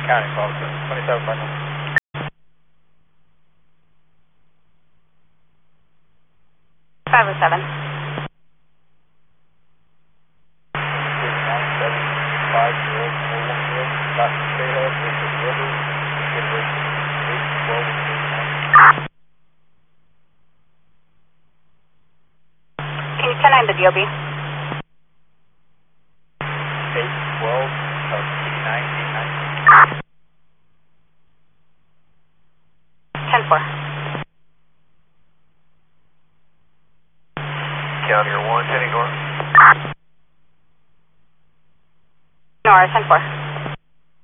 County 27 final. Five oh seven. 9750410, Dr. Potato, Bishop River, University 812. Can you 10-9 the DOB? 812 of T9. 10-4. County 1, Tenny North. Nora, 10-4.